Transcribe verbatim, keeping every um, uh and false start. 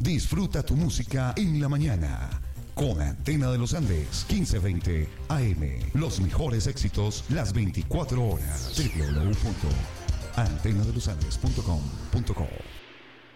Disfruta tu música en la mañana. Con Antena de los Andes, quince veinte A M. Los mejores éxitos las veinticuatro horas. doble u doble u doble u punto antena de los andes punto com punto co